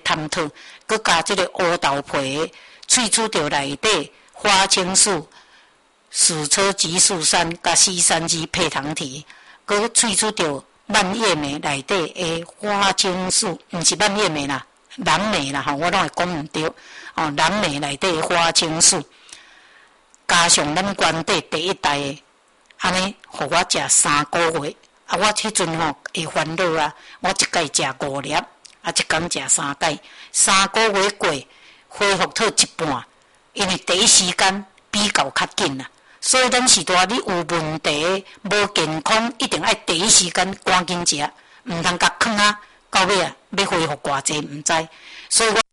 探讨，佮加即个乌豆皮萃取到内底花青素、鼠车激素酸甲 C3G 配糖体，佮萃取到蔓越莓内底的花青素，毋是蔓越莓啦，蓝莓啦吼，我拢会讲毋对哦，蓝莓内底的花青素，加上咱关帝第一代的，安尼，互我食3个月。啊，我迄阵吼会烦恼啊，我一摆食5粒，啊，一工食3摆，3个月过，恢复到一半，因为第一时间比较较紧啦。所以咱时代你有问题、无健康，一定爱第一时间赶紧食，毋通甲囥啊，到尾啊要恢复偌济毋知，所以我。